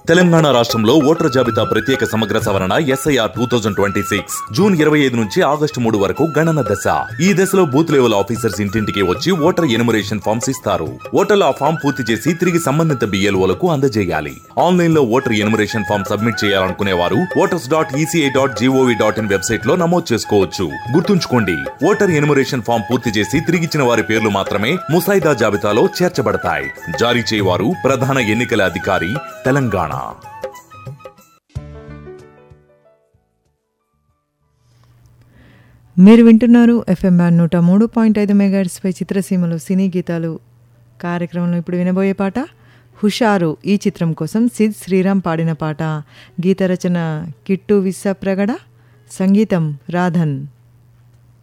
తెలంగాణ రాష్ట్రంలో ఓటర్ జాబితా ప్రత్యేక సమగ్ర సవరణ SIR 2026 జూన్ 25 నుంచి ఆగస్టు 3 వరకు గణన దశ. ఈ దశలో బూత్ లెవెల్ ఆఫీసర్స్ ఇంటింటికి వచ్చి ఓటర్ ఎనుమరేషన్ ఫామ్స్ ఇస్తారు. ఓటర్లు ఆ ఫామ్ పూర్తి చేసి తిరిగి సంబంధిత BLOలకు అందజేయాలి. ఆన్లైన్ లో ఓటర్ ఎనుమరేషన్ ఫామ్ సబ్మిట్ చేయాలనుకునే వారు voters.eci.gov.in వెబ్సైట్ లో నమోదు చేసుకోవచ్చు. గుర్తుంచుకోండి, ఓటర్ ఎనుమరేషన్ ఫామ్ పూర్తి చేసి తిరిగిచ్చిన వారి పేర్లు మాత్రమే ముసాయిదా జాబితాలో చేర్చబడతాయి. జారీ చేయవారు ప్రధాన ఎన్నికల అధికారి, తెలంగాణ. మీరు వింటున్నారు FM 103.5 మెగాహెర్ట్జ్ పై చిత్రసీమలో సినీ గీతాలు కార్యక్రమంలో. ఇప్పుడు వినబోయే పాట హుషారు. ఈ చిత్రం కోసం సిద్ శ్రీరామ్ పాడిన పాట. గీత రచన కిట్టు విస్సప్రగడ, సంగీతం రాధన్.